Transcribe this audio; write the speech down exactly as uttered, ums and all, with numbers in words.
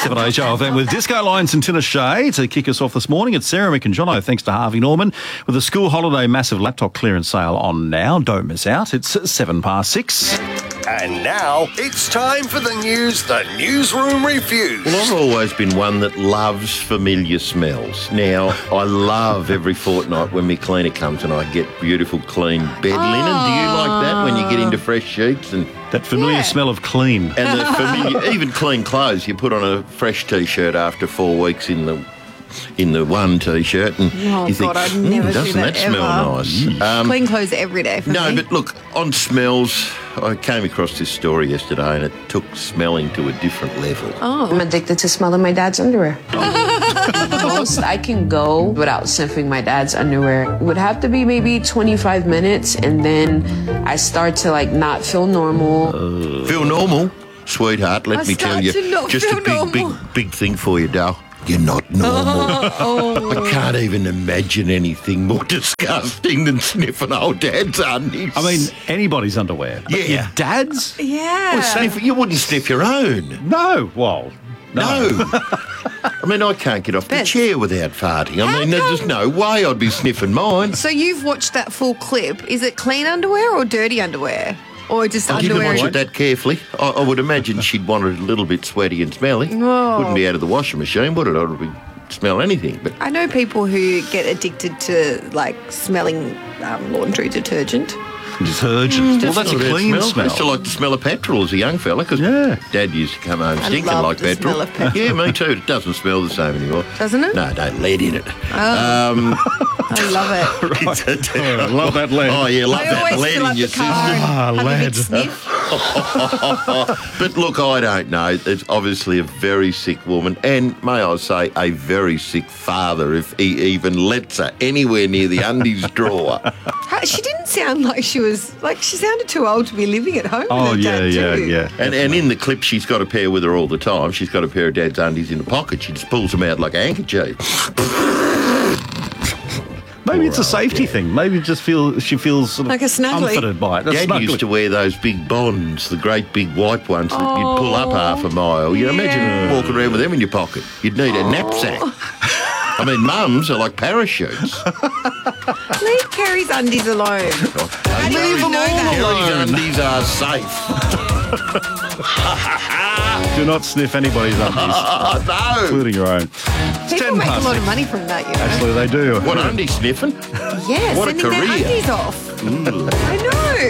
seven H O F M with Disco Lions and Tinashe to kick us off this morning. It's Sarah, Mick and Jono, thanks to Harvey Norman, with a school holiday massive laptop clearance sale on now. Don't miss out. It's seven past six. And now it's time for the news the Newsroom Reviews. Well, I've always been one that loves familiar smells. Now, I love every fortnight when my cleaner comes and I get beautiful clean bed linen. Do you like that when you get into fresh sheets and... That familiar Yeah. smell of clean. And the familiar, even clean clothes, you put on a fresh T-shirt after four weeks in the in the one T-shirt, and Oh, you think, God, I'd "Hmm, never do doesn't that that smell ever." nice? Um, Clean clothes every day for no, me. but look, on smells, I came across this story yesterday, and it took smelling to a different level. I'm addicted to smelling my dad's underwear. The most I can go without sniffing my dad's underwear would have to be maybe twenty-five minutes, and then I start to like not feel normal. Feel normal, sweetheart? Let I me tell start you, to not just feel a big, normal. big, big thing for you, Dal. You're not normal. Oh. I can't even imagine anything more disgusting than sniffing old dad's undies. I mean, anybody's underwear. But Yeah. your dad's? Yeah. Well, sniff, you wouldn't sniff your own. No. Well, no. No. I mean, I can't get off the Bet. chair without farting. I How mean, there's come- no way I'd be sniffing mine. So you've watched that full clip. Is it clean underwear or dirty underwear? Or just I didn't underwear? watch it that carefully. I, I would imagine she'd want it a little bit sweaty and smelly. Oh. Wouldn't be out of the washing machine, would it? Or would smell anything. But I know people who get addicted to like smelling um, laundry detergent. Detergent. well, that's a not bad clean smell. I used to like the smell of petrol as a young fella, because Yeah. Dad used to come home I stinking love like the petrol. smell of petrol. Yeah, me too. It doesn't smell the same anymore. Doesn't it? No, no lead in it. Oh. Um, I love it. it's a- Oh, I love that lead. Oh, yeah, love I that always lead fill in up your the car system. Ah, and have a lead. big sniff. But look, I don't know. It's obviously a very sick woman, and may I say, a very sick father if he even lets her anywhere near the undies drawer. How- She didn't sound like she was, like she sounded too old to be living at home Oh, with her yeah, dad yeah, too. yeah. And, and in the clip, she's got a pair with her all the time. She's got a pair of Dad's undies in the pocket. She just pulls them out like a handkerchief. Maybe it's a safety thing. Maybe it just feel she feels sort of Like a snuggly. comforted by it. A Dad snuggly. used to wear those big bonds, the great big white ones that you'd pull up half a mile. You know, yeah. imagine walking around with them in your pocket. You'd need a knapsack. I mean, mums are like parachutes. Leave Kerry's undies alone. How do you even know that? Kerry's undies are safe. Do not sniff anybody's undies, Oh, no. including your own. It's People ten make a past lot six. of money from that, you know. Actually, they do. What, undie sniffing? Yeah, what a sending their career. undies off. I know.